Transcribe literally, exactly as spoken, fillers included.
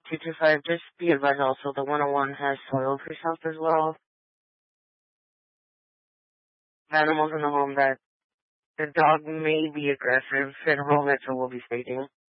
two two five, just be advised also, the one oh one has soil yourself as well. Animals in the home that the dog may be aggressive, and enrollment will be stating.